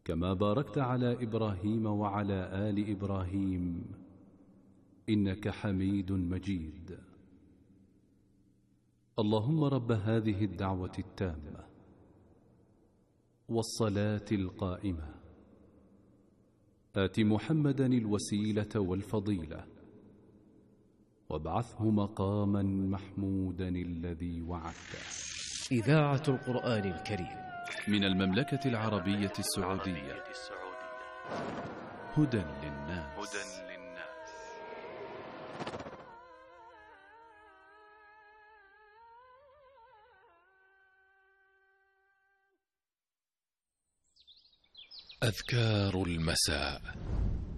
كما باركت على إبراهيم وعلى آل إبراهيم إنك حميد مجيد. اللهم رب هذه الدعوة التامة والصلاة القائمة آت محمدا الوسيلة والفضيلة وابعثه مقاما محمودا الذي وعدته. إذاعة القرآن الكريم من المملكة العربية السعودية. هدى للناس. أذكار المساء.